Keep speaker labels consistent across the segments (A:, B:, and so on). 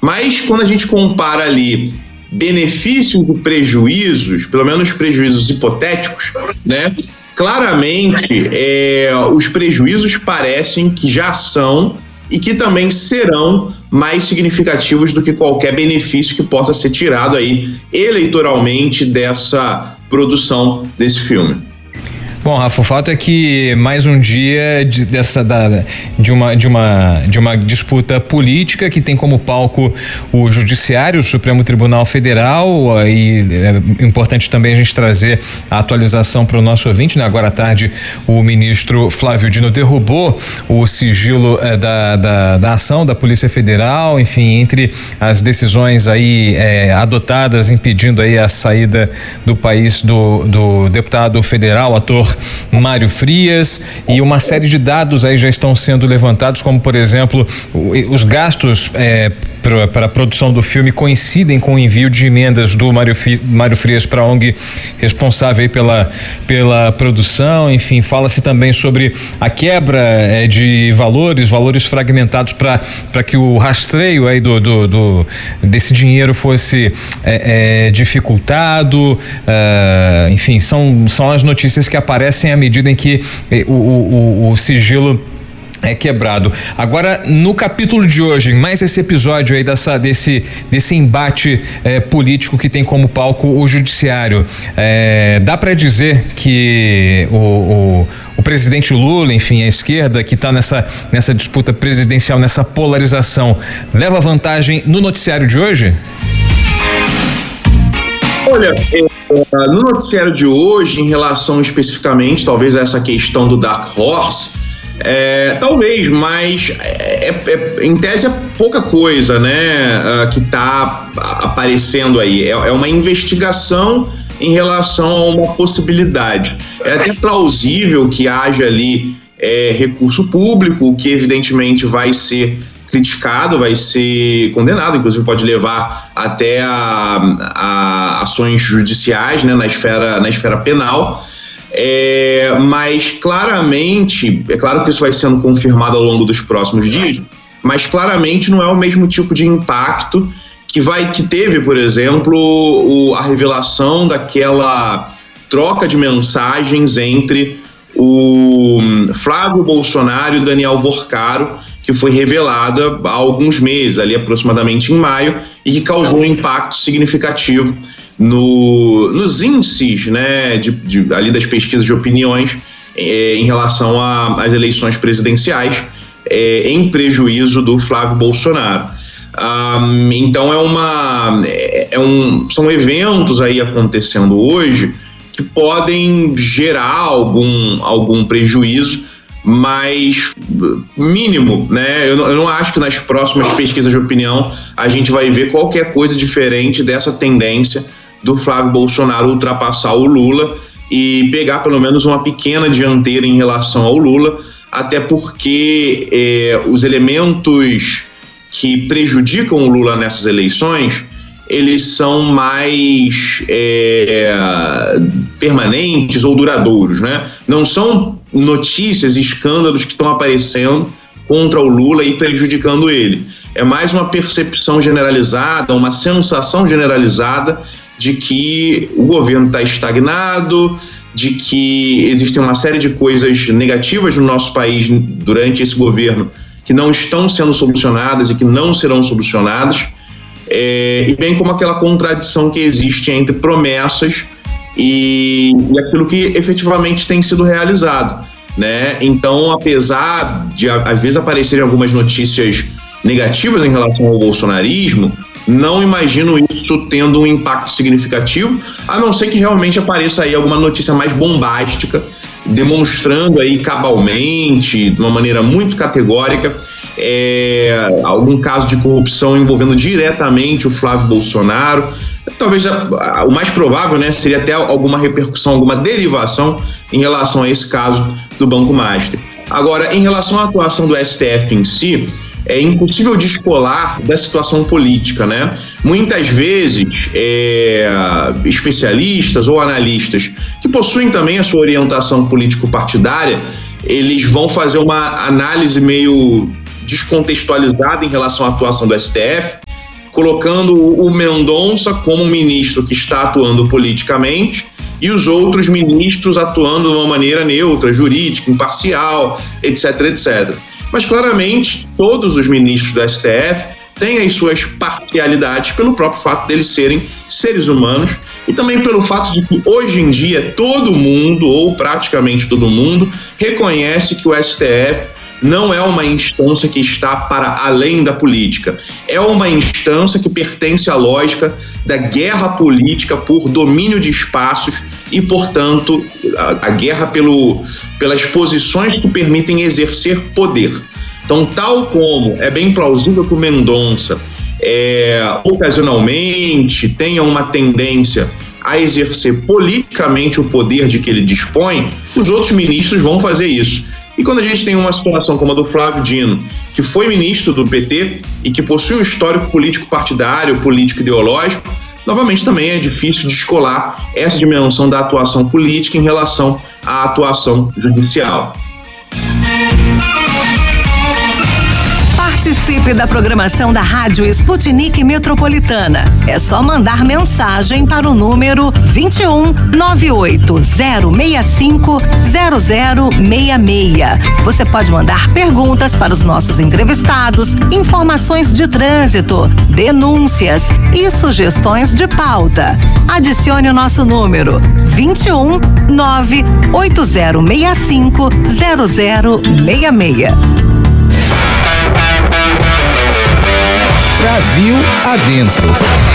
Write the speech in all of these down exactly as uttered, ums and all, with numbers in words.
A: Mas quando a gente compara ali benefícios e prejuízos, pelo menos prejuízos hipotéticos, né? Claramente, é, os prejuízos parecem que já são e que também serão mais significativos do que qualquer benefício que possa ser tirado aí eleitoralmente dessa produção desse filme.
B: Bom, Rafa, o fato é que mais um dia de, dessa, da, de, uma, de, uma, de uma disputa política que tem como palco o Judiciário, o Supremo Tribunal Federal, e é importante também a gente trazer a atualização para o nosso ouvinte, né? Agora à tarde o ministro Flávio Dino derrubou o sigilo é, da, da, da ação da Polícia Federal, enfim, entre as decisões aí é, adotadas impedindo aí a saída do país do, do deputado federal, ator Mário Frias, e uma série de dados aí já estão sendo levantados, como por exemplo os gastos é, para a produção do filme coincidem com o envio de emendas do Mário, Mário Frias para a O N G responsável aí pela, pela produção. Enfim, fala-se também sobre a quebra é, de valores, valores fragmentados para para que o rastreio aí do, do, do desse dinheiro fosse é, é, dificultado. Uh, enfim, são, são as notícias que aparecem à medida em que eh, o, o, o sigilo é quebrado. Agora, no capítulo de hoje, mais esse episódio aí dessa, desse, desse embate eh, político que tem como palco o Judiciário. Eh, dá para dizer que o, o, o presidente Lula, enfim, a esquerda que está nessa, nessa disputa presidencial, nessa polarização, leva vantagem no noticiário de hoje?
A: Olha, é, no noticiário de hoje, em relação especificamente, talvez a essa questão do Dark Horse, é, talvez, mas é, é, em tese é pouca coisa, né, uh, que está aparecendo aí. É, é uma investigação em relação a uma possibilidade. É até plausível que haja ali é, recurso público, que evidentemente vai ser criticado, vai ser condenado, inclusive pode levar até a, a ações judiciais, né, na esfera, na esfera penal. É, mas claramente, é claro que isso vai sendo confirmado ao longo dos próximos dias, mas claramente não é o mesmo tipo de impacto que, vai, que teve, por exemplo, o, a revelação daquela troca de mensagens entre o Flávio Bolsonaro e o Daniel Vorcaro, que foi revelada há alguns meses, ali aproximadamente em maio, e que causou um impacto significativo no, nos índices, né, de, de, ali das pesquisas de opiniões é, em relação às eleições presidenciais, é, em prejuízo do Flávio Bolsonaro. Ah, então é uma, é, é um, são eventos aí acontecendo hoje que podem gerar algum, algum prejuízo, mas mínimo, né? Eu não, eu não acho que nas próximas pesquisas de opinião a gente vai ver qualquer coisa diferente dessa tendência do Flávio Bolsonaro ultrapassar o Lula e pegar pelo menos uma pequena dianteira em relação ao Lula, até porque é, os elementos que prejudicam o Lula nessas eleições, eles são mais é, permanentes ou duradouros, né? Não são notícias e escândalos que estão aparecendo contra o Lula e prejudicando ele. É mais uma percepção generalizada, uma sensação generalizada de que o governo está estagnado, de que existem uma série de coisas negativas no nosso país durante esse governo que não estão sendo solucionadas e que não serão solucionadas, é, e bem como aquela contradição que existe entre promessas e, e aquilo que efetivamente tem sido realizado, né? Então, apesar de às vezes aparecerem algumas notícias negativas em relação ao bolsonarismo, não imagino isso tendo um impacto significativo, a não ser que realmente apareça aí alguma notícia mais bombástica, demonstrando aí cabalmente, de uma maneira muito categórica, é, algum caso de corrupção envolvendo diretamente o Flávio Bolsonaro. Talvez a, a, o mais provável, né, seria até alguma repercussão, alguma derivação em relação a esse caso do Banco Master. Agora, em relação à atuação do S T F em si, é impossível descolar da situação política, né? Muitas vezes, é, especialistas ou analistas que possuem também a sua orientação político-partidária, eles vão fazer uma análise meio descontextualizada em relação à atuação do S T F colocando o Mendonça como um ministro que está atuando politicamente e os outros ministros atuando de uma maneira neutra, jurídica, imparcial, etc, etcétera. Mas claramente todos os ministros do S T F têm as suas parcialidades pelo próprio fato deles serem seres humanos e também pelo fato de que hoje em dia todo mundo, ou praticamente todo mundo, reconhece que o S T F não é uma instância que está para além da política. É uma instância que pertence à lógica da guerra política por domínio de espaços e, portanto, a, a guerra pelo, pelas posições que permitem exercer poder. Então, tal como é bem plausível que o Mendonça é, ocasionalmente tenha uma tendência a exercer politicamente o poder de que ele dispõe, os outros ministros vão fazer isso. E quando a gente tem uma situação como a do Flávio Dino, que foi ministro do P T e que possui um histórico político partidário, político ideológico, novamente também é difícil descolar essa dimensão da atuação política em relação à atuação judicial.
C: Participe da programação da Rádio Sputnik Metropolitana. É só mandar mensagem para o número vinte e um, nove oito zero seis cinco, zero zero seis seis. Você pode mandar perguntas para os nossos entrevistados, informações de trânsito, denúncias e sugestões de pauta. Adicione o nosso número vinte e um, nove oito zero seis cinco, zero zero seis seis.
D: Brasil Adentro.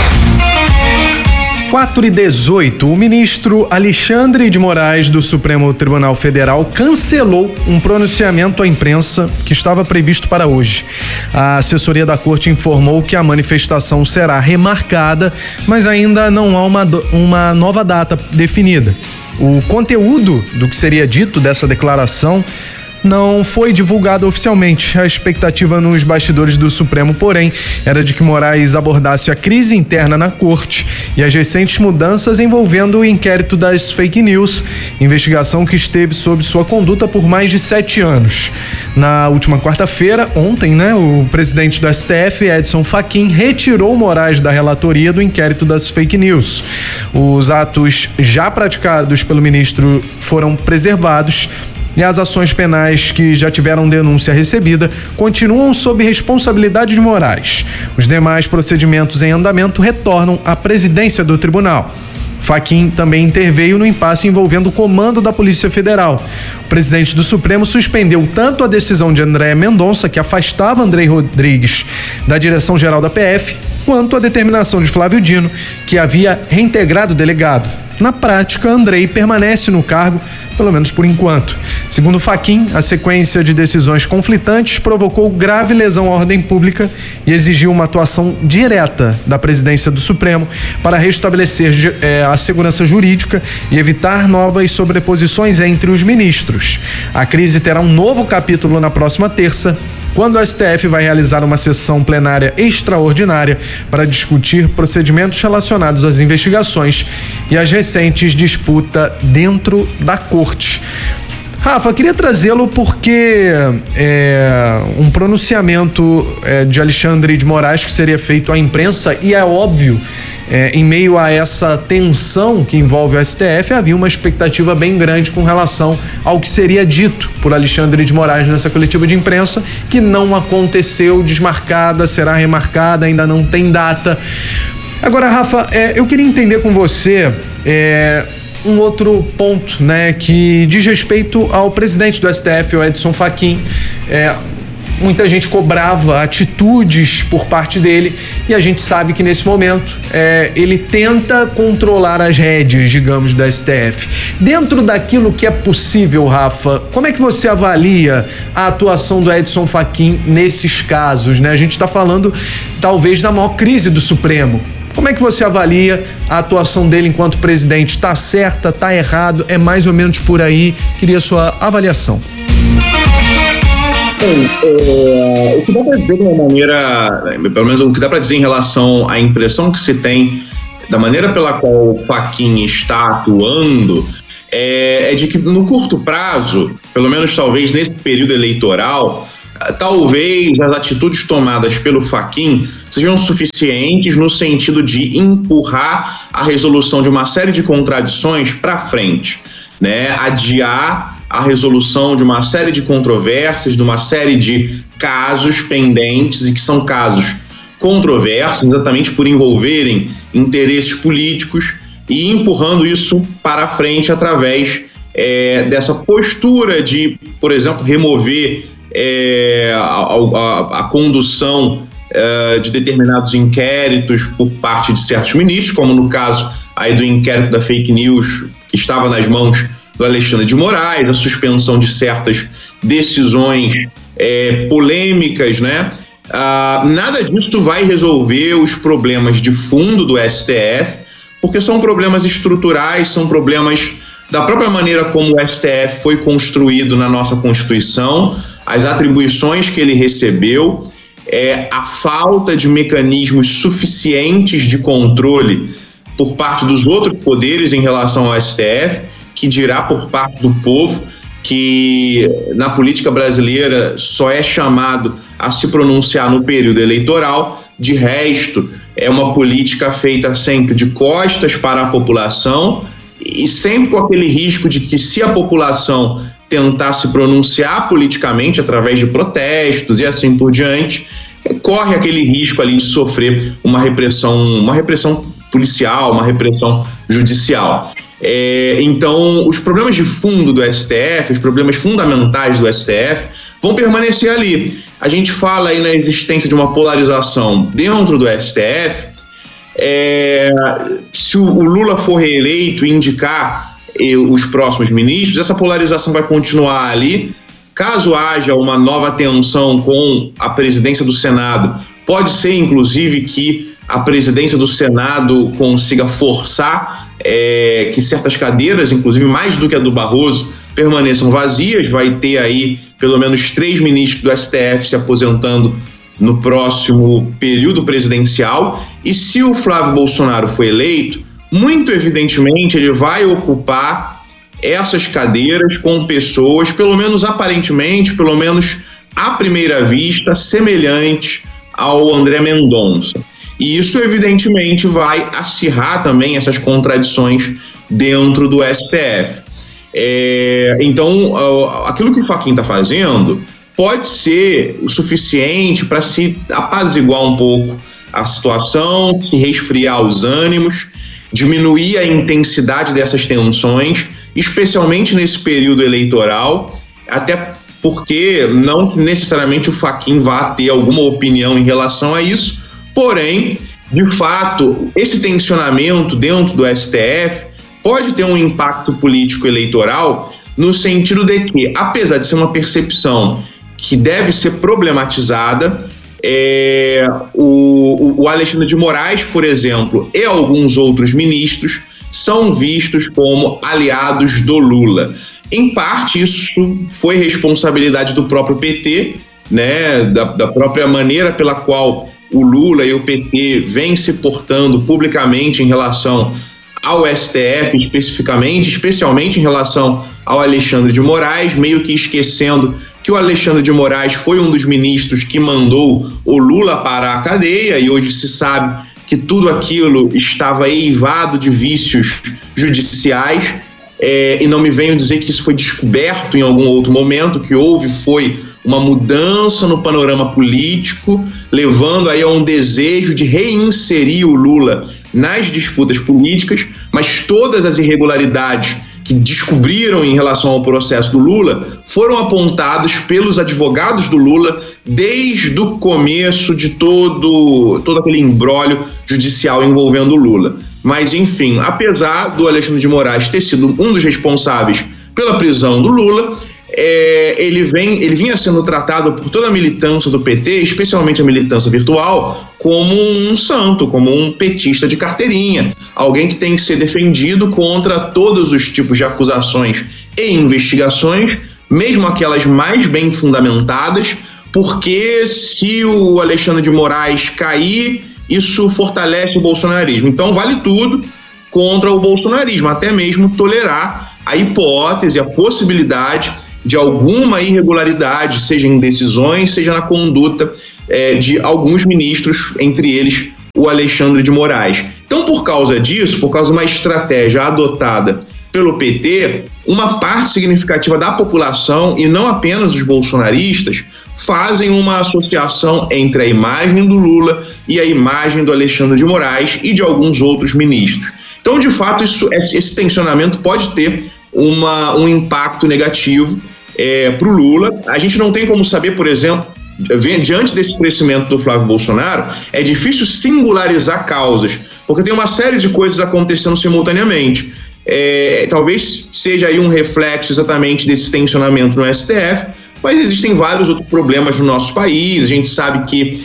D: quatro e dezoito, o ministro Alexandre de Moraes do Supremo Tribunal Federal cancelou um pronunciamento à imprensa que estava previsto para hoje. A assessoria da corte informou que a manifestação será remarcada, mas ainda não há uma, uma nova data definida. O conteúdo do que seria dito dessa declaração não foi divulgado oficialmente. A expectativa nos bastidores do Supremo, porém, era de que Moraes abordasse a crise interna na corte e as recentes mudanças envolvendo o inquérito das fake news, investigação que esteve sob sua conduta por mais de sete anos. Na última quarta-feira, ontem, né, o presidente do S T F, Edson Fachin, retirou Moraes da relatoria do inquérito das fake news. Os atos já praticados pelo ministro foram preservados e as ações penais que já tiveram denúncia recebida continuam sob responsabilidade de Moraes. Os demais procedimentos em andamento retornam à presidência do tribunal. Fachin também interveio no impasse envolvendo o comando da Polícia Federal. O presidente do Supremo suspendeu tanto a decisão de André Mendonça, que afastava Andrei Rodrigues da direção-geral da P F, quanto a determinação de Flávio Dino, que havia reintegrado o delegado. Na prática, Andrei permanece no cargo, pelo menos por enquanto. Segundo Fachin, a sequência de decisões conflitantes provocou grave lesão à ordem pública e exigiu uma atuação direta da presidência do Supremo para restabelecer eh, a segurança jurídica e evitar novas sobreposições entre os ministros. A crise terá um novo capítulo na próxima terça, quando o S T F vai realizar uma sessão plenária extraordinária para discutir procedimentos relacionados às investigações e às recentes disputas dentro da corte. Rafa, queria trazê-lo porque é, um pronunciamento é, de Alexandre de Moraes que seria feito à imprensa, e é óbvio, é, em meio a essa tensão que envolve o S T F, havia uma expectativa bem grande com relação ao que seria dito por Alexandre de Moraes nessa coletiva de imprensa, que não aconteceu, desmarcada, será remarcada, ainda não tem data. Agora, Rafa, é, eu queria entender com você é, um outro ponto, né, que diz respeito ao presidente do S T F, o Edson Fachin. É, muita gente cobrava atitudes por parte dele e a gente sabe que nesse momento é, ele tenta controlar as rédeas, digamos, do S T F. Dentro daquilo que é possível, Rafa, como é que você avalia a atuação do Edson Fachin nesses casos, né? A gente está falando talvez da maior crise do Supremo. Como é que você avalia a atuação dele enquanto presidente? Tá certa, tá errado, é mais ou menos por aí? Queria a sua avaliação.
A: Bem, é, o que dá para dizer de uma maneira, pelo menos o que dá para dizer em relação à impressão que se tem da maneira pela qual o Fachin está atuando, é, é de que no curto prazo, pelo menos talvez nesse período eleitoral, talvez as atitudes tomadas pelo Fachin sejam suficientes no sentido de empurrar a resolução de uma série de contradições para frente, né? Adiar a resolução de uma série de controvérsias, de uma série de casos pendentes e que são casos controversos, exatamente por envolverem interesses políticos, e empurrando isso para frente através é, dessa postura de, por exemplo, remover é, a, a, a condução é, de determinados inquéritos por parte de certos ministros, como no caso aí do inquérito da fake news que estava nas mãos do Alexandre de Moraes, a suspensão de certas decisões é, polêmicas, né? Ah, nada disso vai resolver os problemas de fundo do S T F, porque são problemas estruturais, são problemas da própria maneira como o S T F foi construído na nossa Constituição, as atribuições que ele recebeu, é, a falta de mecanismos suficientes de controle por parte dos outros poderes em relação ao S T F, que dirá por parte do povo, que na política brasileira só é chamado a se pronunciar no período eleitoral. De resto, é uma política feita sempre de costas para a população e sempre com aquele risco de que, se a população tentar se pronunciar politicamente através de protestos e assim por diante, corre aquele risco ali de sofrer uma repressão, uma repressão policial, uma repressão judicial. É, então, os problemas de fundo do S T F, os problemas fundamentais do S T F, vão permanecer ali. A gente fala aí na existência de uma polarização dentro do S T F. É, se o Lula for reeleito e indicar os próximos ministros, essa polarização vai continuar ali. Caso haja uma nova tensão com a presidência do Senado, pode ser, inclusive, que a presidência do Senado consiga forçar é, que certas cadeiras, inclusive mais do que a do Barroso, permaneçam vazias. Vai ter aí pelo menos três ministros do S T F se aposentando no próximo período presidencial. E se o Flávio Bolsonaro for eleito, muito evidentemente ele vai ocupar essas cadeiras com pessoas, pelo menos aparentemente, pelo menos à primeira vista, semelhantes ao André Mendonça. E isso, evidentemente, vai acirrar também essas contradições dentro do S T F. É, então, aquilo que o Fachin está fazendo pode ser o suficiente para se apaziguar um pouco a situação, se resfriar os ânimos, diminuir a intensidade dessas tensões, especialmente nesse período eleitoral, até porque não necessariamente o Fachin vai ter alguma opinião em relação a isso. Porém, de fato, esse tensionamento dentro do S T F pode ter um impacto político eleitoral no sentido de que, apesar de ser uma percepção que deve ser problematizada, é, o, o Alexandre de Moraes, por exemplo, e alguns outros ministros são vistos como aliados do Lula. Em parte, isso foi responsabilidade do próprio P T, né, da, da própria maneira pela qual o Lula e o P T vêm se portando publicamente em relação ao S T F especificamente, especialmente em relação ao Alexandre de Moraes, meio que esquecendo que o Alexandre de Moraes foi um dos ministros que mandou o Lula para a cadeia, e hoje se sabe que tudo aquilo estava eivado de vícios judiciais, é, e não me venham dizer que isso foi descoberto em algum outro momento. O que houve foi uma mudança no panorama político, levando aí a um desejo de reinserir o Lula nas disputas políticas, mas todas as irregularidades que descobriram em relação ao processo do Lula foram apontados pelos advogados do Lula desde o começo de todo, todo aquele imbróglio judicial envolvendo o Lula. Mas, enfim, apesar do Alexandre de Moraes ter sido um dos responsáveis pela prisão do Lula, É, ele, vem, ele vinha sendo tratado por toda a militância do P T, especialmente a militância virtual, como um santo, como um petista de carteirinha, alguém que tem que ser defendido contra todos os tipos de acusações e investigações, mesmo aquelas mais bem fundamentadas, porque se o Alexandre de Moraes cair, isso fortalece o bolsonarismo. Então vale tudo contra o bolsonarismo, até mesmo tolerar a hipótese, a possibilidade de alguma irregularidade, seja em decisões, seja na conduta é, de alguns ministros, entre eles o Alexandre de Moraes. Então, por causa disso, por causa de uma estratégia adotada pelo P T, uma parte significativa da população, e não apenas os bolsonaristas, fazem uma associação entre a imagem do Lula e a imagem do Alexandre de Moraes e de alguns outros ministros. Então, de fato, isso, esse tensionamento pode ter uma, um impacto negativo é, para o Lula. A gente não tem como saber, por exemplo, diante desse crescimento do Flávio Bolsonaro, é difícil singularizar causas, porque tem uma série de coisas acontecendo simultaneamente. É, talvez seja aí um reflexo exatamente desse tensionamento no S T F, mas existem vários outros problemas no nosso país. A gente sabe que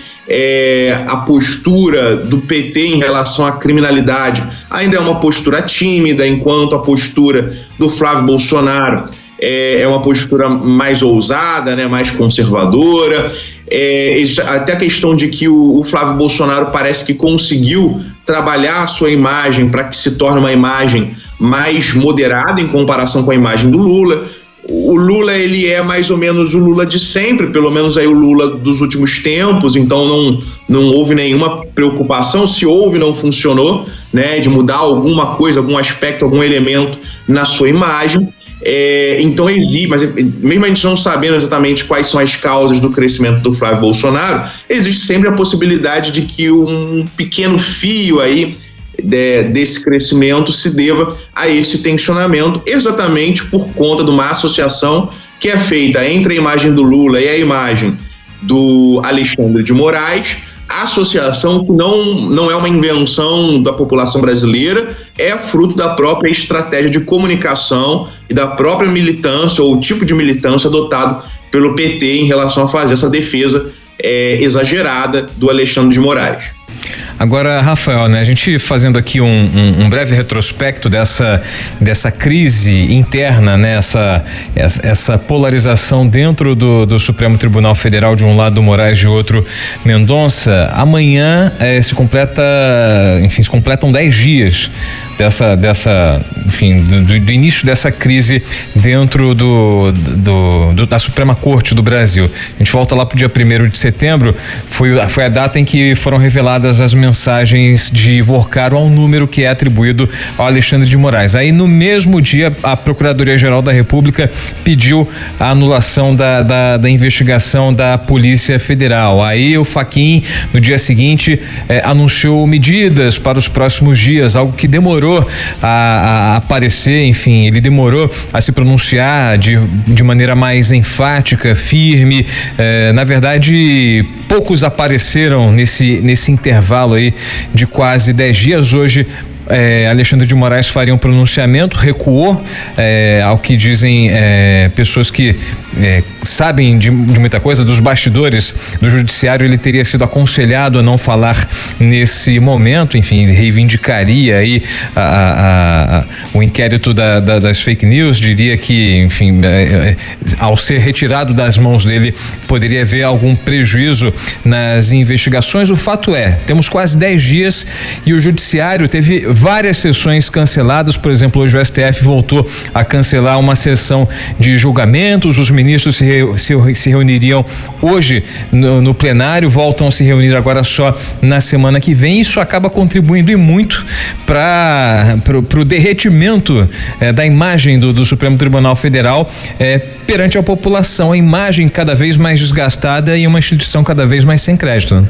A: é, a postura do P T em relação à criminalidade ainda é uma postura tímida, enquanto a postura do Flávio Bolsonaro é, é uma postura mais ousada, né, mais conservadora. É, até a questão de que o, o Flávio Bolsonaro parece que conseguiu trabalhar a sua imagem para que se torne uma imagem mais moderada em comparação com a imagem do Lula. O Lula, ele é mais ou menos o Lula de sempre, pelo menos aí o Lula dos últimos tempos, então não, não houve nenhuma preocupação. Se houve, não funcionou, né, de mudar alguma coisa, algum aspecto, algum elemento na sua imagem. É, então existe, mas mesmo a gente não sabendo exatamente quais são as causas do crescimento do Flávio Bolsonaro, existe sempre a possibilidade de que um pequeno fio aí de, desse crescimento se deva a esse tensionamento, exatamente por conta de uma associação que é feita entre a imagem do Lula e a imagem do Alexandre de Moraes. A associação que não, não é uma invenção da população brasileira, é fruto da própria estratégia de comunicação e da própria militância, ou o tipo de militância adotado pelo P T em relação a fazer essa defesa é, exagerada do Alexandre de Moraes.
B: Agora, Rafael, né, a gente fazendo aqui um, um, um breve retrospecto dessa, dessa crise interna, né, essa, essa, essa polarização dentro do, do Supremo Tribunal Federal, de um lado Moraes, de outro Mendonça. Amanhã eh, se completa, enfim, se completam dez dias dessa, dessa, enfim, do, do início dessa crise dentro do, do, do, da Suprema Corte do Brasil. A gente volta lá para o dia primeiro de setembro, foi, foi a data em que foram reveladas as mensagens de Vorcaro ao número que é atribuído ao Alexandre de Moraes. Aí no mesmo dia a Procuradoria-Geral da República pediu a anulação da, da, da investigação da Polícia Federal. Aí o Fachin no dia seguinte eh, anunciou medidas para os próximos dias, algo que demorou a, a aparecer, enfim, ele demorou a se pronunciar de, de maneira mais enfática, firme. Eh, na verdade, poucos apareceram nesse, nesse intervalo aí de quase dez dias. Hoje É, Alexandre de Moraes faria um pronunciamento, recuou, é, ao que dizem é, pessoas que é, sabem de, de muita coisa, dos bastidores do judiciário. Ele teria sido aconselhado a não falar nesse momento, enfim, reivindicaria aí a, a, a, o inquérito da, da, das fake news, diria que, enfim, é, é, ao ser retirado das mãos dele, poderia haver algum prejuízo nas investigações. O fato é, temos quase dez dias e o judiciário teve várias sessões canceladas. Por exemplo, hoje o S T F voltou a cancelar uma sessão de julgamentos. Os ministros se, re, se, se reuniriam hoje no, no plenário, voltam a se reunir agora só na semana que vem. Isso acaba contribuindo e muito para o derretimento eh, da imagem do, do Supremo Tribunal Federal eh, perante a população. A imagem cada vez mais desgastada e uma instituição cada vez mais sem crédito, né?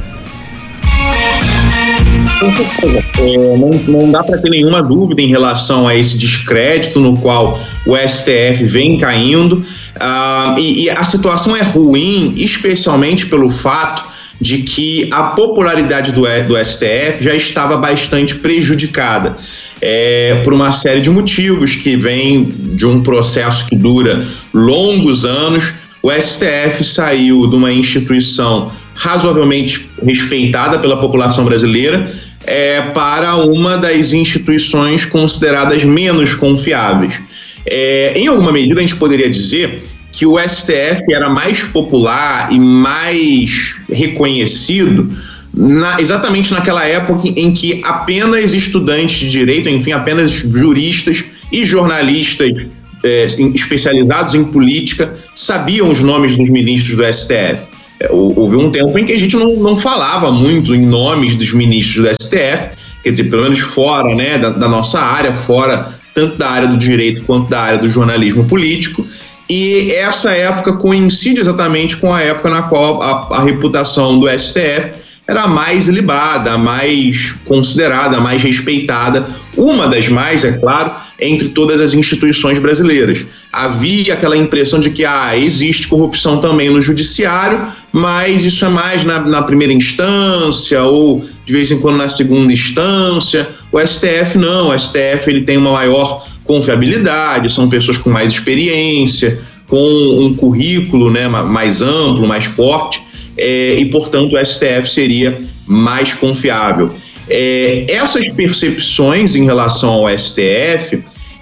A: Com certeza. É, não, não dá para ter nenhuma dúvida em relação a esse descrédito no qual o S T F vem caindo, ah, e, e a situação é ruim, especialmente pelo fato de que a popularidade do, do S T F já estava bastante prejudicada, é, por uma série de motivos que vem de um processo que dura longos anos. O S T F saiu de uma instituição razoavelmente respeitada pela população brasileira é, para uma das instituições consideradas menos confiáveis. É, em alguma medida, a gente poderia dizer que o S T F era mais popular e mais reconhecido na, exatamente naquela época em que apenas estudantes de direito, enfim, apenas juristas e jornalistas é, especializados em política sabiam os nomes dos ministros do S T F. É, houve um tempo em que a gente não, não falava muito em nomes dos ministros do S T F, quer dizer, pelo menos fora, né, da, da nossa área, fora tanto da área do direito quanto da área do jornalismo político. E essa época coincide exatamente com a época na qual a, a reputação do S T F era a mais ilibada, a mais considerada, a mais respeitada, uma das mais, é claro, entre todas as instituições brasileiras. Havia aquela impressão de que ah, existe corrupção também no judiciário, mas isso é mais na, na primeira instância ou de vez em quando na segunda instância. O S T F não, o S T F ele tem uma maior confiabilidade, são pessoas com mais experiência, com um currículo, né, mais amplo, mais forte, é, e portanto o S T F seria mais confiável. É, essas percepções em relação ao S T F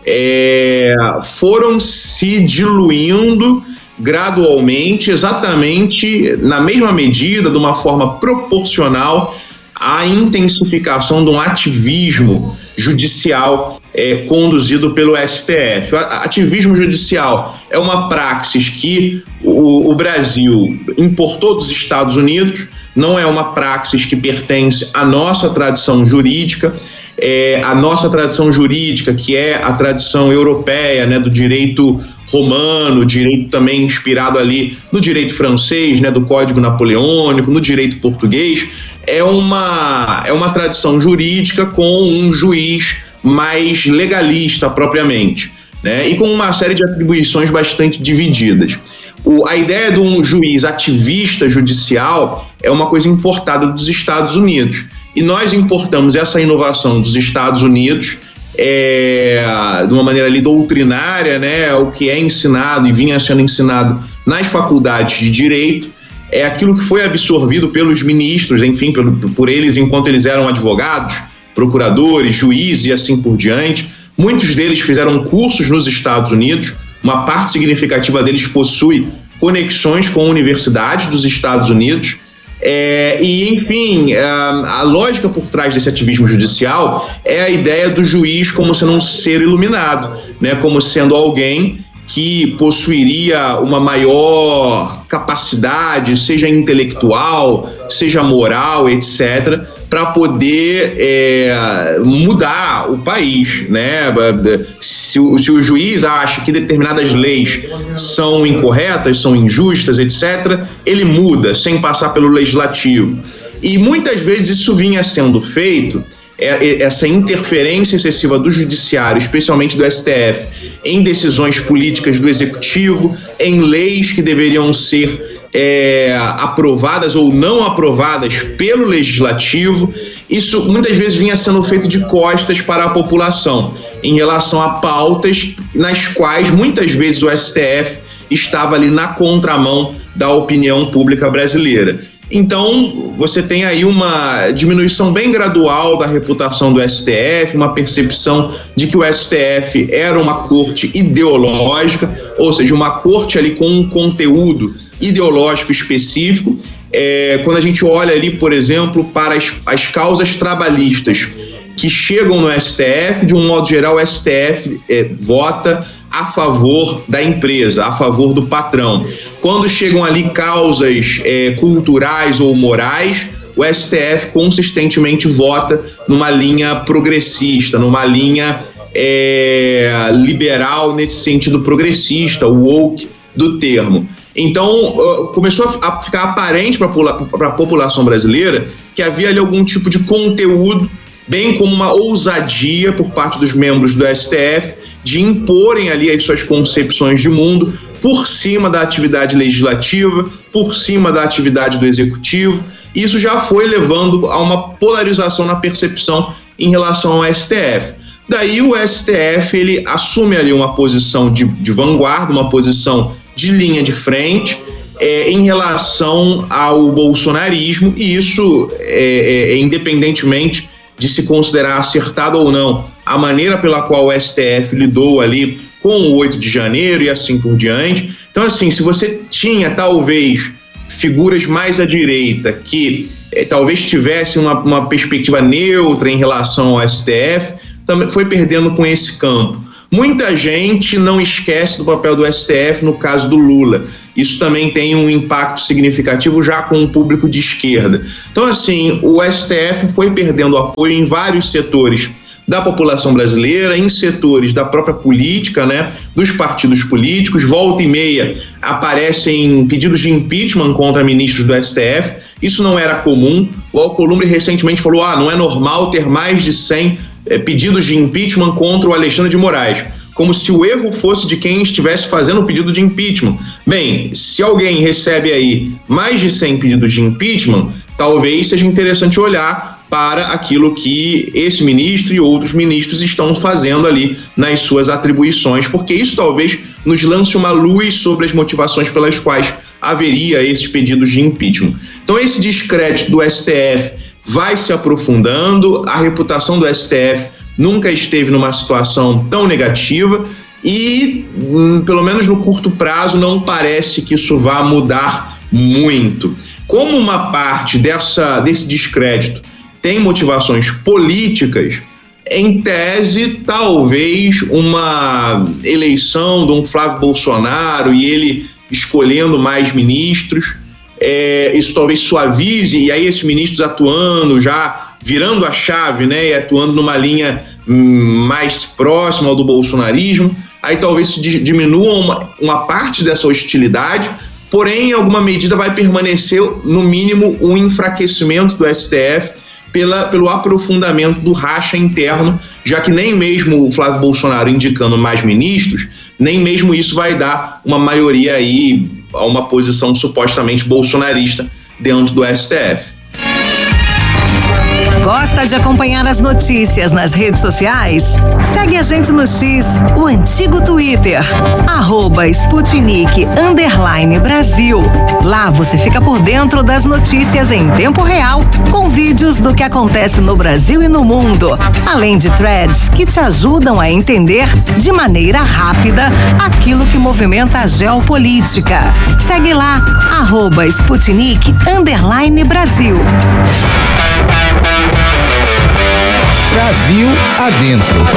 A: é, foram se diluindo gradualmente, exatamente na mesma medida, de uma forma proporcional à intensificação de um ativismo judicial é, conduzido pelo S T F. O ativismo judicial é uma praxis que o, o Brasil importou dos Estados Unidos, não é uma praxis que pertence à nossa tradição jurídica. É, a nossa tradição jurídica, que é a tradição europeia, né, do direito romano, direito também inspirado ali no direito francês, né, do Código Napoleônico, no direito português, é uma, é uma tradição jurídica com um juiz mais legalista propriamente, né, e com uma série de atribuições bastante divididas. O, a ideia de um juiz ativista judicial é uma coisa importada dos Estados Unidos. E nós importamos essa inovação dos Estados Unidos é, de uma maneira ali doutrinária, né, o que é ensinado e vinha sendo ensinado nas faculdades de direito, é aquilo que foi absorvido pelos ministros, enfim, por, por eles enquanto eles eram advogados, procuradores, juízes e assim por diante. Muitos deles fizeram cursos nos Estados Unidos, uma parte significativa deles possui conexões com universidades dos Estados Unidos. É, e, enfim, a, a lógica por trás desse ativismo judicial é a ideia do juiz como sendo um ser iluminado, né, como sendo alguém que possuiria uma maior capacidade, seja intelectual, seja moral, etcétera, para poder é, mudar o país, né? Se o, se o juiz acha que determinadas leis são incorretas, são injustas, etcétera, ele muda sem passar pelo legislativo. E muitas vezes isso vinha sendo feito, é, essa interferência excessiva do judiciário, especialmente do S T F, em decisões políticas do executivo, em leis que deveriam ser É, aprovadas ou não aprovadas pelo legislativo. Isso muitas vezes vinha sendo feito de costas para a população, em relação a pautas nas quais muitas vezes o S T F estava ali na contramão da opinião pública brasileira. Então, você tem aí uma diminuição bem gradual da reputação do S T F, uma percepção de que o S T F era uma corte ideológica, ou seja, uma corte ali com um conteúdo ideológico específico. É, quando a gente olha ali, por exemplo, para as, as causas trabalhistas que chegam no S T F, de um modo geral, o S T F é, vota a favor da empresa, a favor do patrão. Quando chegam ali causas é, culturais ou morais, o S T F consistentemente vota numa linha progressista, numa linha é, liberal, nesse sentido progressista, o woke do termo. Então, começou a ficar aparente para a população brasileira que havia ali algum tipo de conteúdo, bem como uma ousadia por parte dos membros do S T F de imporem ali as suas concepções de mundo por cima da atividade legislativa, por cima da atividade do executivo. Isso já foi levando a uma polarização na percepção em relação ao S T F. Daí o S T F ele assume ali uma posição de, de vanguarda, uma posição de linha de frente é, em relação ao bolsonarismo, e isso é, é, independentemente de se considerar acertado ou não a maneira pela qual o S T F lidou ali com o oito de janeiro e assim por diante. Então, assim, se você tinha talvez figuras mais à direita que é, talvez tivessem uma, uma perspectiva neutra em relação ao S T F, também foi perdendo com esse campo. Muita gente não esquece do papel do S T F no caso do Lula. Isso também tem um impacto significativo já com o público de esquerda. Então, assim, o S T F foi perdendo apoio em vários setores da população brasileira, em setores da própria política, né, dos partidos políticos. Volta e meia aparecem pedidos de impeachment contra ministros do S T F. Isso não era comum. O Alcolumbre recentemente falou: ah, não é normal ter mais de cem é, pedidos de impeachment contra o Alexandre de Moraes, como se o erro fosse de quem estivesse fazendo o pedido de impeachment. Bem, se alguém recebe aí mais de cem pedidos de impeachment, talvez seja interessante olhar para aquilo que esse ministro e outros ministros estão fazendo ali nas suas atribuições, porque isso talvez nos lance uma luz sobre as motivações pelas quais haveria esses pedidos de impeachment. Então, esse descrédito do S T F vai se aprofundando, a reputação do S T F nunca esteve numa situação tão negativa e, hum, pelo menos no curto prazo, não parece que isso vá mudar muito. Como uma parte dessa, desse descrédito tem motivações políticas, em tese, talvez uma eleição de um Flávio Bolsonaro e ele escolhendo mais ministros, é, isso talvez suavize, e aí esses ministros atuando, já virando a chave, né, e atuando numa linha hum, mais próxima ao do bolsonarismo, aí talvez se diminua uma, uma parte dessa hostilidade, porém, em alguma medida vai permanecer, no mínimo, um enfraquecimento do S T F Pela, pelo aprofundamento do racha interno, já que nem mesmo o Flávio Bolsonaro indicando mais ministros, nem mesmo isso vai dar uma maioria aí a uma posição supostamente bolsonarista dentro do S T F.
C: Gosta de acompanhar as notícias nas redes sociais? Segue a gente no X, o antigo Twitter, arroba Sputnik underline Brasil. Lá você fica por dentro das notícias em tempo real, com vídeos do que acontece no Brasil e no mundo, além de threads que te ajudam a entender de maneira rápida aquilo que movimenta a geopolítica. Segue lá, arroba Sputnik underline Brasil.
B: Brasil adentro.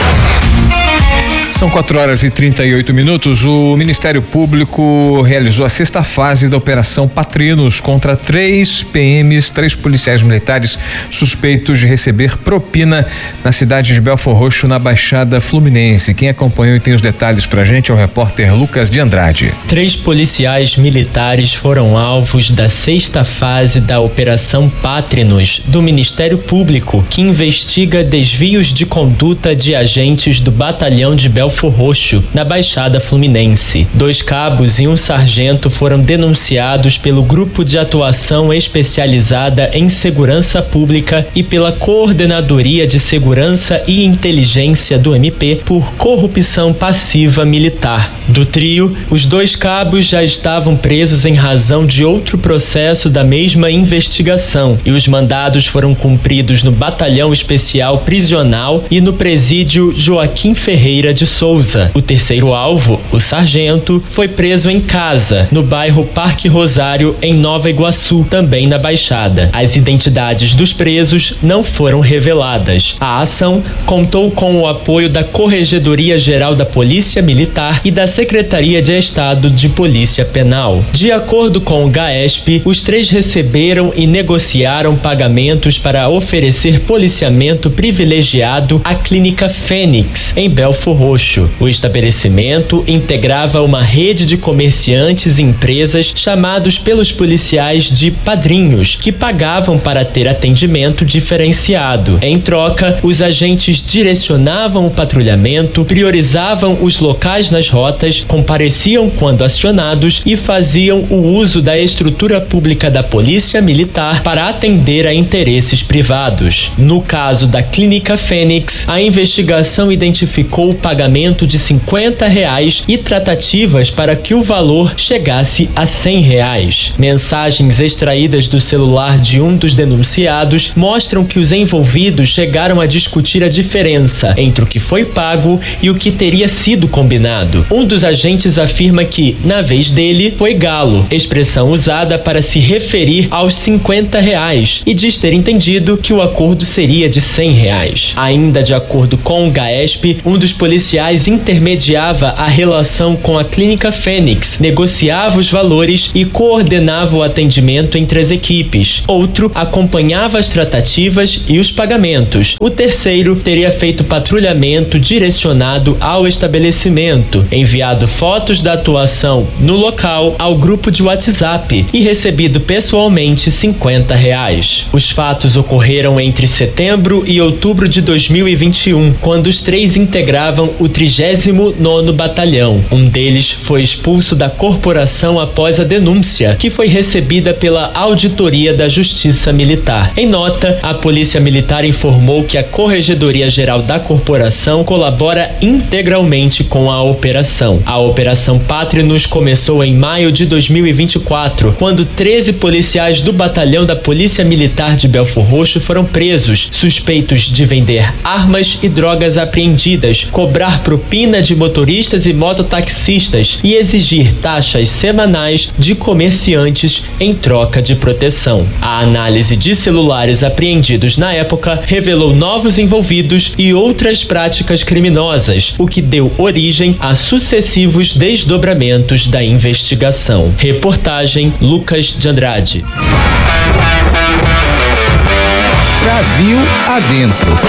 B: São quatro horas e trinta e oito minutos. O Ministério Público realizou a sexta fase da Operação Patrinos contra três P Ms, três policiais militares suspeitos de receber propina na cidade de Belfor Roxo, na Baixada Fluminense. Quem acompanhou e tem os detalhes pra gente é o repórter Lucas de Andrade.
E: Três policiais militares foram alvos da sexta fase da Operação Patrinos do Ministério Público, que investiga desvios de conduta de agentes do Batalhão de Belfor Roxo, na Baixada Fluminense. Dois cabos e um sargento foram denunciados pelo Grupo de Atuação Especializada em Segurança Pública e pela Coordenadoria de Segurança e Inteligência do M P por corrupção passiva militar. Do trio, os dois cabos já estavam presos em razão de outro processo da mesma investigação e os mandados foram cumpridos no Batalhão Especial Prisional e no Presídio Joaquim Ferreira de Souza. O terceiro alvo, o sargento, foi preso em casa, no bairro Parque Rosário, em Nova Iguaçu, também na Baixada. As identidades dos presos não foram reveladas. A ação contou com o apoio da Corregedoria Geral da Polícia Militar e da Secretaria de Estado de Polícia Penal. De acordo com o GAESP, os três receberam e negociaram pagamentos para oferecer policiamento privilegiado à Clínica Fênix, em Belfor Roxo. O estabelecimento integrava uma rede de comerciantes e empresas chamados pelos policiais de padrinhos, que pagavam para ter atendimento diferenciado. Em troca, os agentes direcionavam o patrulhamento, priorizavam os locais nas rotas, compareciam quando acionados e faziam o uso da estrutura pública da Polícia Militar para atender a interesses privados. No caso da Clínica Fênix, a investigação identificou o pagamento de cinquenta reais e tratativas para que o valor chegasse a cem reais. Mensagens extraídas do celular de um dos denunciados mostram que os envolvidos chegaram a discutir a diferença entre o que foi pago e o que teria sido combinado. Um dos agentes afirma que, na vez dele, foi galo, expressão usada para se referir aos cinquenta reais, e diz ter entendido que o acordo seria de cem reais. Ainda de acordo com o GAESP, um dos policiais policiais intermediava a relação com a Clínica Fênix, negociava os valores e coordenava o atendimento entre as equipes. Outro acompanhava as tratativas e os pagamentos. O terceiro teria feito patrulhamento direcionado ao estabelecimento, enviado fotos da atuação no local ao grupo de WhatsApp e recebido pessoalmente cinquenta reais. Os fatos ocorreram entre setembro e outubro de dois mil e vinte e um, quando os três integravam o trigésimo nono Batalhão. Um deles foi expulso da corporação após a denúncia, que foi recebida pela Auditoria da Justiça Militar. Em nota, a Polícia Militar informou que a Corregedoria Geral da corporação colabora integralmente com a operação. A Operação Patrinus começou em maio de dois mil e vinte e quatro, quando treze policiais do Batalhão da Polícia Militar de Belfor Roxo foram presos, suspeitos de vender armas e drogas apreendidas, cobrar propina de motoristas e mototaxistas e exigir taxas semanais de comerciantes em troca de proteção. A análise de celulares apreendidos na época revelou novos envolvidos e outras práticas criminosas, o que deu origem a sucessivos desdobramentos da investigação. Reportagem Lucas de Andrade.
F: Brasil adentro.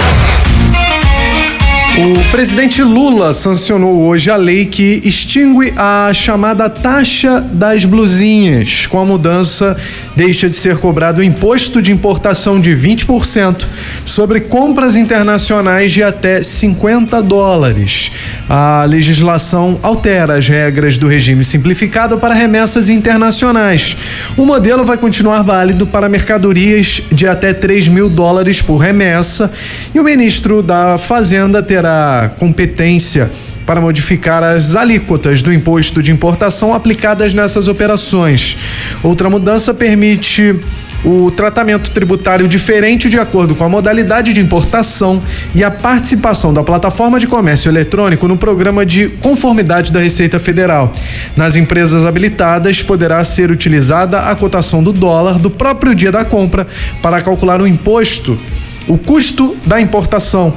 D: O presidente Lula sancionou hoje a lei que extingue a chamada taxa das blusinhas. Com a mudança, deixa de ser cobrado o imposto de importação de vinte por cento sobre compras internacionais de até cinquenta dólares. A legislação altera as regras do regime simplificado para remessas internacionais. O modelo vai continuar válido para mercadorias de até três mil dólares por remessa e o ministro da Fazenda terá competência para modificar as alíquotas do imposto de importação aplicadas nessas operações. Outra mudança permite o tratamento tributário diferente de acordo com a modalidade de importação e a participação da plataforma de comércio eletrônico no programa de conformidade da Receita Federal. Nas empresas habilitadas, poderá ser utilizada a cotação do dólar do próprio dia da compra para calcular o imposto o custo da importação.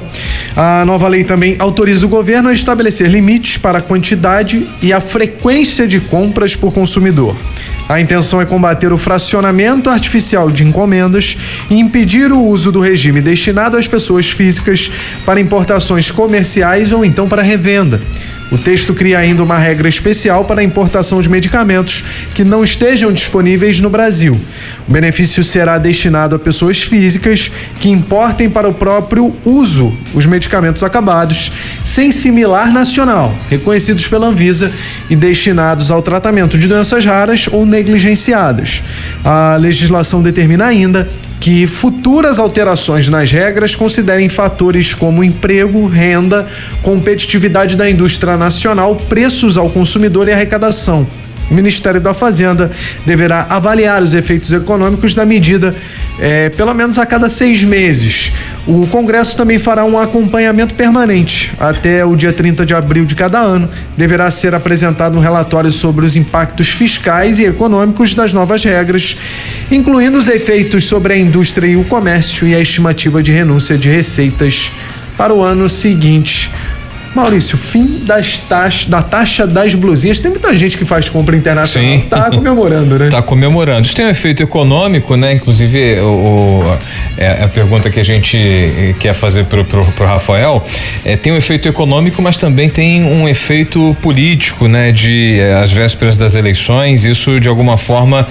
D: A nova lei também autoriza o governo a estabelecer limites para a quantidade e a frequência de compras por consumidor. A intenção é combater o fracionamento artificial de encomendas e impedir o uso do regime destinado às pessoas físicas para importações comerciais ou então para revenda. O texto cria ainda uma regra especial para a importação de medicamentos que não estejam disponíveis no Brasil. O benefício será destinado a pessoas físicas que importem para o próprio uso os medicamentos acabados, sem similar nacional, reconhecidos pela Anvisa e destinados ao tratamento de doenças raras ou negligenciadas. A legislação determina ainda que futuras alterações nas regras considerem fatores como emprego, renda, competitividade da indústria nacional, preços ao consumidor e arrecadação. O Ministério da Fazenda deverá avaliar os efeitos econômicos da medida eh, pelo menos a cada seis meses. O Congresso também fará um acompanhamento permanente. Até o dia trinta de abril de cada ano, deverá ser apresentado um relatório sobre os impactos fiscais e econômicos das novas regras, incluindo os efeitos sobre a indústria e o comércio e a estimativa de renúncia de receitas para o ano seguinte. Maurício, fim das taxas, da taxa das blusinhas. Tem muita gente que faz compra internacional. Sim. Tá comemorando, né?
B: Tá comemorando. Isso tem um efeito econômico, né? Inclusive, o, o, é a pergunta que a gente quer fazer pro, pro, pro Rafael, é, tem um efeito econômico, mas também tem um efeito político, né? De às vésperas das eleições, isso de alguma forma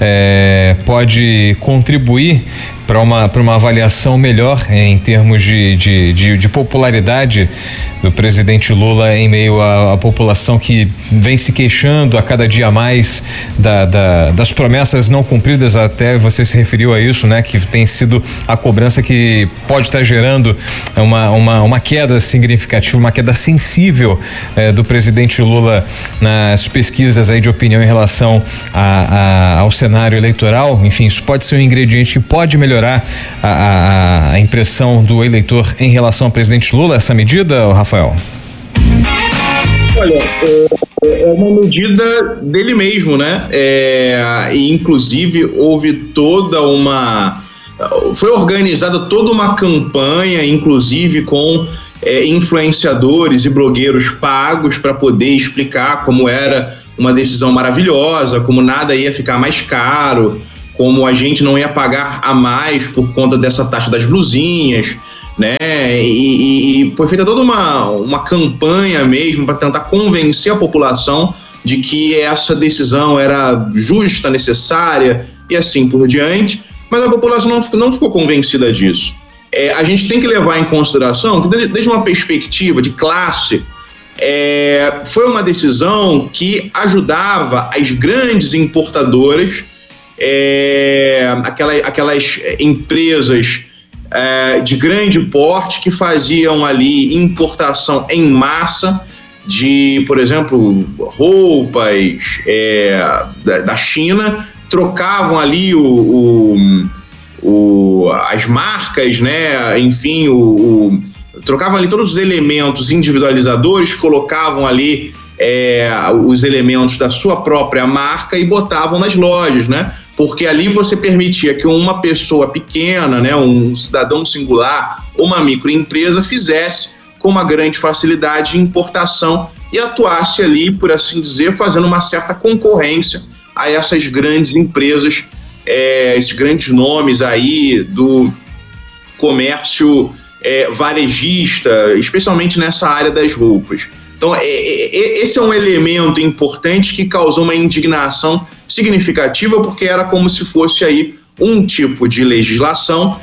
B: é, pode contribuir para uma, para uma avaliação melhor em termos de, de, de, de popularidade do presidente Lula em meio à, à população que vem se queixando a cada dia mais da, da, das promessas não cumpridas. Até você se referiu a isso, né? Que tem sido a cobrança que pode estar gerando uma, uma, uma queda significativa, uma queda sensível eh, do presidente Lula nas pesquisas aí de opinião em relação a, a, ao cenário eleitoral. Enfim, isso pode ser um ingrediente que pode melhorar A, a, a impressão do eleitor em relação ao presidente Lula, essa medida, Rafael?
A: Olha, é, é uma medida dele mesmo, né? É, e inclusive houve toda uma... Foi organizada toda uma campanha, inclusive com é, influenciadores e blogueiros pagos para poder explicar como era uma decisão maravilhosa, como nada ia ficar mais caro, como a gente não ia pagar a mais por conta dessa taxa das blusinhas, né? E, e, e foi feita toda uma, uma campanha mesmo para tentar convencer a população de que essa decisão era justa, necessária e assim por diante, mas a população não, não ficou convencida disso. É, a gente tem que levar em consideração que, desde, desde uma perspectiva de classe, é, foi uma decisão que ajudava as grandes importadoras, é, aquela, aquelas empresas é, de grande porte que faziam ali importação em massa de, por exemplo, roupas é, da, da China, trocavam ali o, o, o, as marcas, né? Enfim, o, o, trocavam ali todos os elementos individualizadores, colocavam ali é, os elementos da sua própria marca e botavam nas lojas, né? Porque ali você permitia que uma pessoa pequena, né, um cidadão singular, uma microempresa fizesse com uma grande facilidade de importação e atuasse ali, por assim dizer, fazendo uma certa concorrência a essas grandes empresas, é, esses grandes nomes aí do comércio é, varejista, especialmente nessa área das roupas. Então, é, é, esse é um elemento importante que causou uma indignação significativa, porque era como se fosse aí um tipo de legislação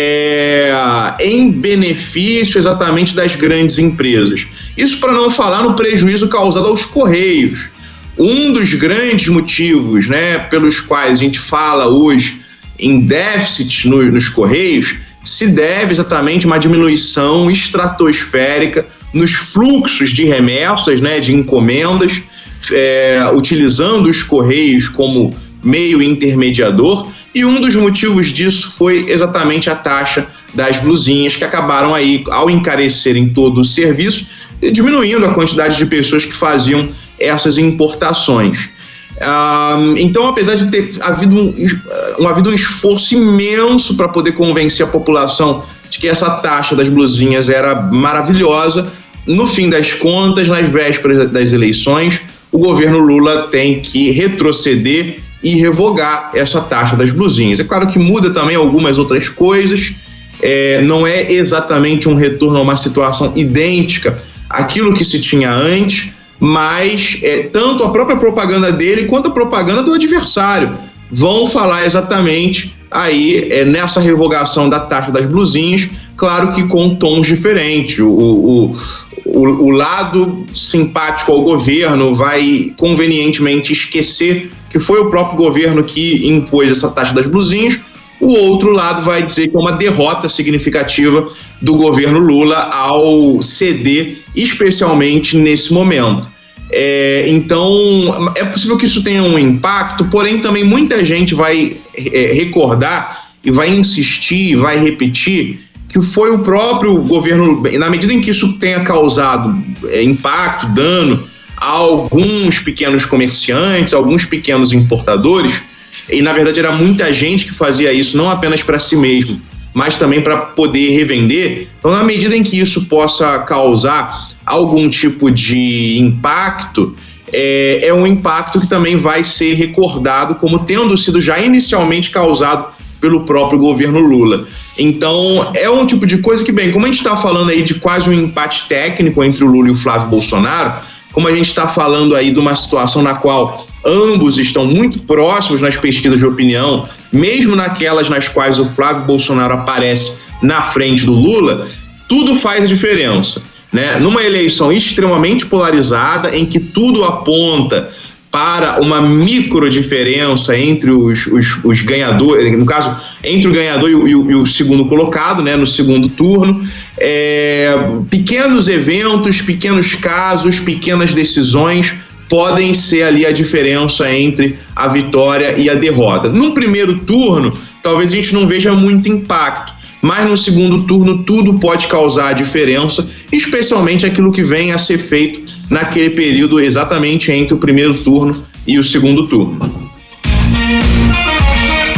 A: É, em benefício exatamente das grandes empresas. Isso para não falar no prejuízo causado aos Correios. Um dos grandes motivos, né, pelos quais a gente fala hoje em déficit no, nos Correios se deve exatamente a uma diminuição estratosférica nos fluxos de remessas, né, de encomendas, é, utilizando os Correios como meio intermediador. E um dos motivos disso foi exatamente a taxa das blusinhas, que acabaram aí, ao encarecerem todo o serviço, diminuindo a quantidade de pessoas que faziam essas importações. Ah, então, apesar de ter havido um, um, havido um esforço imenso para poder convencer a população de que essa taxa das blusinhas era maravilhosa, no fim das contas, nas vésperas das eleições, o governo Lula tem que retroceder e revogar essa taxa das blusinhas. É claro que muda também algumas outras coisas, é, não é exatamente um retorno a uma situação idêntica àquilo que se tinha antes, mas é, tanto a própria propaganda dele quanto a propaganda do adversário vão falar exatamente aí é, nessa revogação da taxa das blusinhas, claro que com tons diferentes. O, o, o, o lado simpático ao governo vai convenientemente esquecer que foi o próprio governo que impôs essa taxa das blusinhas. O outro lado vai dizer que é uma derrota significativa do governo Lula ao ceder, especialmente nesse momento. É, então, é possível que isso tenha um impacto, porém também muita gente vai é, recordar e vai insistir, vai repetir que foi o próprio governo, na medida em que isso tenha causado é, impacto, dano a alguns pequenos comerciantes, alguns pequenos importadores, e na verdade era muita gente que fazia isso não apenas para si mesmo, mas também para poder revender. Então, na medida em que isso possa causar algum tipo de impacto, é, é um impacto que também vai ser recordado como tendo sido já inicialmente causado pelo próprio governo Lula. Então, é um tipo de coisa que, bem, como a gente está falando aí de quase um empate técnico entre o Lula e o Flávio Bolsonaro, como a gente está falando aí de uma situação na qual ambos estão muito próximos nas pesquisas de opinião, mesmo naquelas nas quais o Flávio Bolsonaro aparece na frente do Lula, tudo faz a diferença, né? Numa eleição extremamente polarizada, em que tudo aponta para uma micro diferença entre os, os, os ganhadores, no caso, entre o ganhador e o, e o, e o segundo colocado, né, no segundo turno, é, pequenos eventos, pequenos casos, pequenas decisões podem ser ali a diferença entre a vitória e a derrota. No primeiro turno, talvez a gente não veja muito impacto, mas no segundo turno tudo pode causar diferença, especialmente aquilo que vem a ser feito naquele período exatamente entre o primeiro turno e o segundo turno.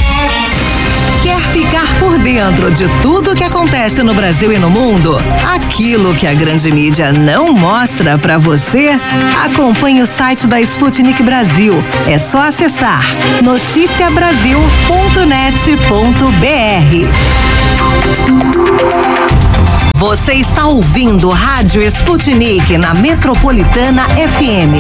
C: Quer ficar por dentro de tudo que acontece no Brasil e no mundo? Aqui aquilo que a grande mídia não mostra pra você? Acompanhe o site da Sputnik Brasil. É só acessar noticia brasil ponto net ponto b r. Você está ouvindo Rádio Sputnik na Metropolitana F M.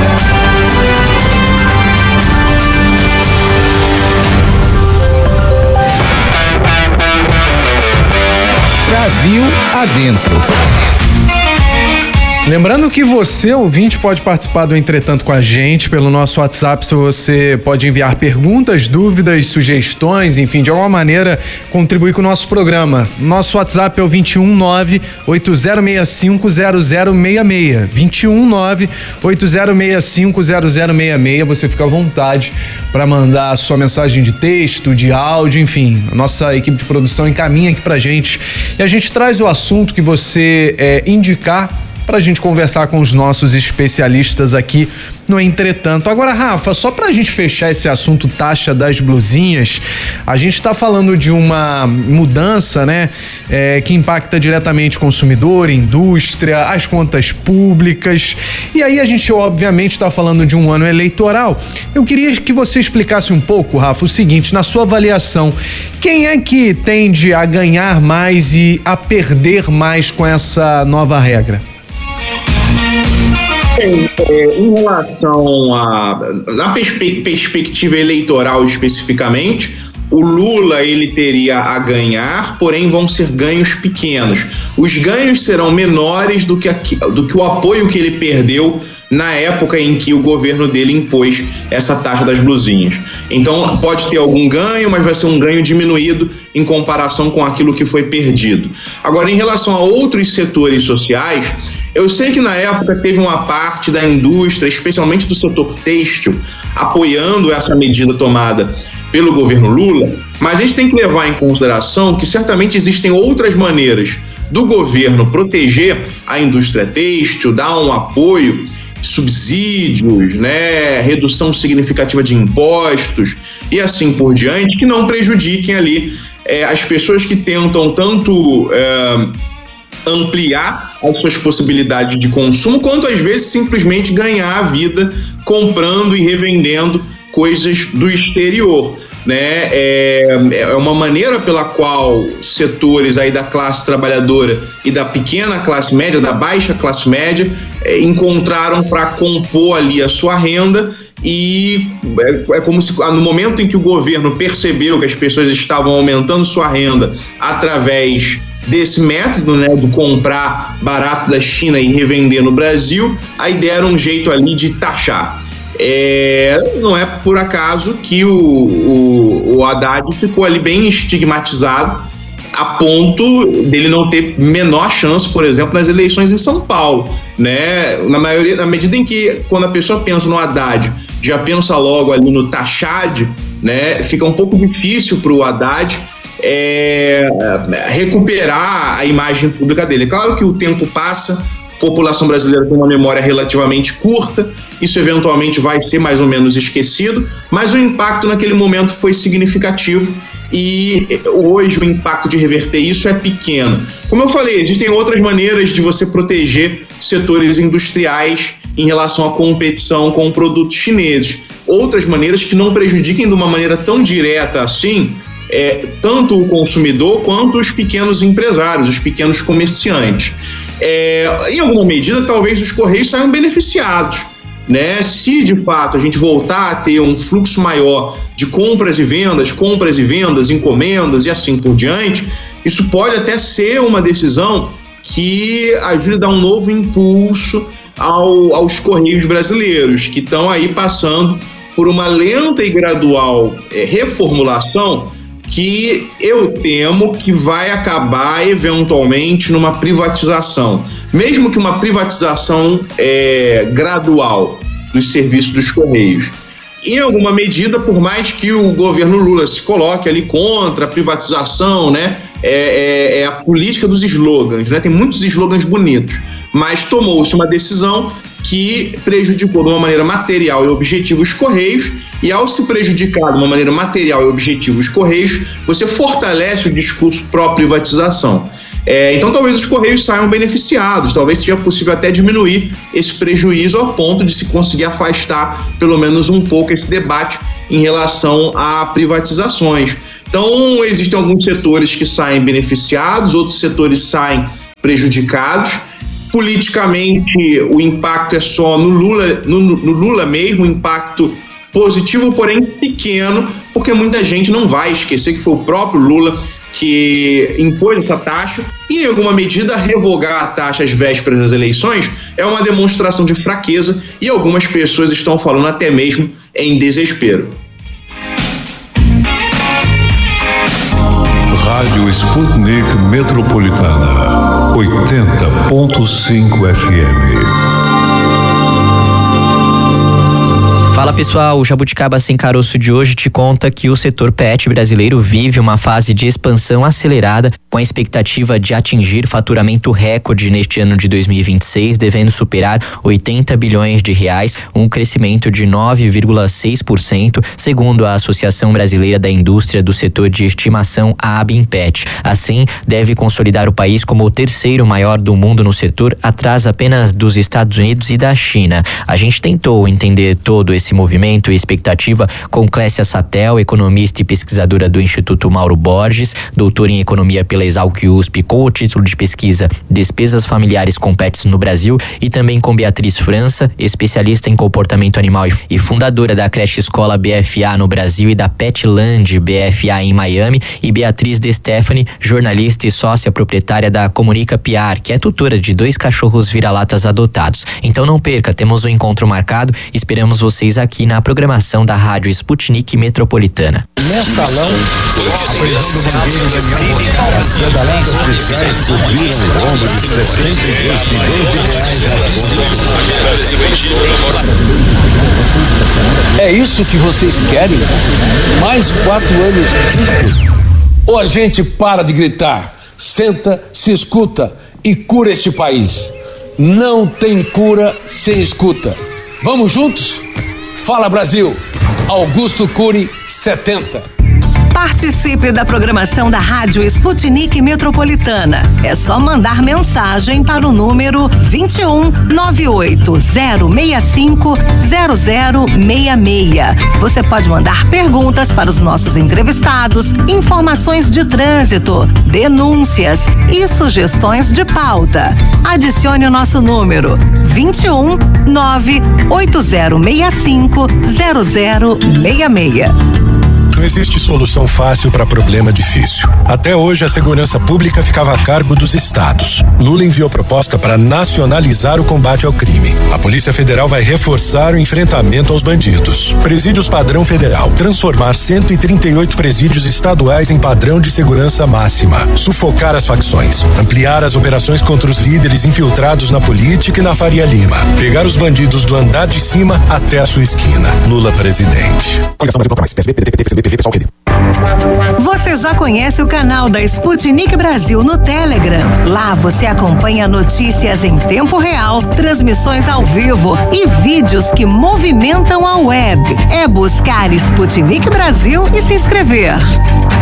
F: Brasil adentro.
D: Lembrando que você, ouvinte, pode participar do Entretanto com a gente pelo nosso WhatsApp. Se você pode enviar perguntas, dúvidas, sugestões, enfim, de alguma maneira contribuir com o nosso programa. Nosso WhatsApp é o vinte e um nove oito zero seis cinco zero zero seis seis. vinte e um nove oito zero seis cinco zero zero seis seis. Você fica à vontade para mandar a sua mensagem de texto, de áudio, enfim. A nossa equipe de produção encaminha aqui pra gente e a gente traz o assunto que você é, indicar para a gente conversar com os nossos especialistas aqui no Entretanto. Agora, Rafa, só para a gente fechar esse assunto taxa das blusinhas, a gente está falando de uma mudança, né, é, que impacta diretamente o consumidor, indústria, as contas públicas, e aí a gente obviamente está falando de um ano eleitoral. Eu queria que você explicasse um pouco, Rafa, o seguinte, na sua avaliação, quem é que tende a ganhar mais e a perder mais com essa nova regra?
A: Bem, é, em relação a na perspe- perspectiva eleitoral especificamente, o Lula ele teria a ganhar, porém vão ser ganhos pequenos. Os ganhos serão menores do que, a, do que o apoio que ele perdeu na época em que o governo dele impôs essa taxa das blusinhas. Então pode ter algum ganho, mas vai ser um ganho diminuído em comparação com aquilo que foi perdido. Agora, em relação a outros setores sociais, eu sei que na época teve uma parte da indústria, especialmente do setor têxtil, apoiando essa medida tomada pelo governo Lula, mas a gente tem que levar em consideração que certamente existem outras maneiras do governo proteger a indústria têxtil, dar um apoio, subsídios, né, redução significativa de impostos e assim por diante, que não prejudiquem ali é, as pessoas que tentam tanto é, ampliar as suas possibilidades de consumo, quanto às vezes simplesmente ganhar a vida comprando e revendendo coisas do exterior, né? É, é uma maneira pela qual setores aí da classe trabalhadora e da pequena classe média, da baixa classe média, é, encontraram para compor ali a sua renda. E é, é como se no momento em que o governo percebeu que as pessoas estavam aumentando sua renda através desse método, né, do comprar barato da China e revender no Brasil, aí deram um jeito ali de taxar. É, não é por acaso que o, o, o Haddad ficou ali bem estigmatizado a ponto dele não ter menor chance, por exemplo, nas eleições em São Paulo, né? Na maioria, na medida em que quando a pessoa pensa no Haddad, já pensa logo ali no taxade, né? Fica um pouco difícil para o Haddad É, recuperar a imagem pública dele. Claro que o tempo passa, a população brasileira tem uma memória relativamente curta, isso eventualmente vai ser mais ou menos esquecido, mas o impacto naquele momento foi significativo e hoje o impacto de reverter isso é pequeno. Como eu falei, existem outras maneiras de você proteger setores industriais em relação à competição com produtos chineses, outras maneiras que não prejudiquem de uma maneira tão direta assim É, tanto o consumidor quanto os pequenos empresários, os pequenos comerciantes. É, em alguma medida, talvez os Correios saiam beneficiados, né? Se de fato a gente voltar a ter um fluxo maior de compras e vendas, compras e vendas, encomendas e assim por diante, isso pode até ser uma decisão que ajude a dar um novo impulso ao, aos Correios brasileiros, que estão aí passando por uma lenta e gradual é, reformulação, que eu temo que vai acabar eventualmente numa privatização, mesmo que uma privatização é, gradual dos serviços dos Correios. Em alguma medida, por mais que o governo Lula se coloque ali contra a privatização, né, é, é, é a política dos slogans, né, tem muitos slogans bonitos, mas tomou-se uma decisão que prejudicou de uma maneira material e objetiva os Correios, e ao se prejudicar de uma maneira material e objetiva os Correios, você fortalece o discurso pró-privatização. É, então talvez os Correios saiam beneficiados, talvez seja possível até diminuir esse prejuízo ao ponto de se conseguir afastar pelo menos um pouco esse debate em relação a privatizações. Então existem alguns setores que saem beneficiados, outros setores saem prejudicados. Politicamente o impacto é só no Lula, no, no Lula mesmo, um impacto positivo, porém pequeno, porque muita gente não vai esquecer que foi o próprio Lula que impôs essa taxa, e em alguma medida revogar a taxa às vésperas das eleições é uma demonstração de fraqueza, e algumas pessoas estão falando até mesmo em desespero.
G: Rádio Sputnik Metropolitana, oitenta ponto cinco F M.
H: Fala pessoal, o Jabuticaba Sem Caroço de hoje te conta que o setor pet brasileiro vive uma fase de expansão acelerada, com a expectativa de atingir faturamento recorde neste ano de dois mil e vinte e seis, devendo superar oitenta bilhões de reais, um crescimento de nove vírgula seis por cento, segundo a Associação Brasileira da Indústria do Setor de Estimação, a Abimpet. Assim, deve consolidar o país como o terceiro maior do mundo no setor, atrás apenas dos Estados Unidos e da China. A gente tentou entender todo esse Esse movimento e expectativa com Clécia Satel, economista e pesquisadora do Instituto Mauro Borges, doutora em economia pela Exalc U S P, com o título de pesquisa Despesas Familiares com Pets no Brasil, e também com Beatriz França, especialista em comportamento animal e fundadora da creche escola B F A no Brasil e da Petland B F A em Miami, e Beatriz De Stefani, jornalista e sócia proprietária da Comunica P R, que é tutora de dois cachorros vira-latas adotados. Então não perca, temos um encontro marcado, esperamos vocês aqui na programação da Rádio Sputnik Metropolitana.
F: Mensalão, a prisão do banqueiro Daniel Bocara, as pedaladas fiscais cobriram o rombo de sessenta e dois milhões de reais nas contas. É isso que vocês querem? Mais quatro anos disso? Ou a gente para de gritar, senta, se escuta e cura este país? Não tem cura sem escuta. Vamos juntos? Fala Brasil, Augusto Cury setenta.
C: Participe da programação da Rádio Sputnik Metropolitana. É só mandar mensagem para o número vinte e um, nove oito zero seis cinco, zero zero seis seis. Você pode mandar perguntas para os nossos entrevistados, informações de trânsito, denúncias e sugestões de pauta. Adicione o nosso número vinte e um, nove oito zero seis cinco, zero zero seis seis.
I: Não existe solução fácil para problema difícil. Até hoje, a segurança pública ficava a cargo dos estados. Lula enviou proposta para nacionalizar o combate ao crime. A Polícia Federal vai reforçar o enfrentamento aos bandidos. Presídios padrão federal. Transformar cento e trinta e oito presídios estaduais em padrão de segurança máxima. Sufocar as facções. Ampliar as operações contra os líderes infiltrados na política e na Faria Lima. Pegar os bandidos do andar de cima até a sua esquina. Lula presidente.
C: Você já conhece o canal da Sputnik Brasil no Telegram? Lá você acompanha notícias em tempo real, transmissões ao vivo e vídeos que movimentam a web. É buscar Sputnik Brasil e se inscrever.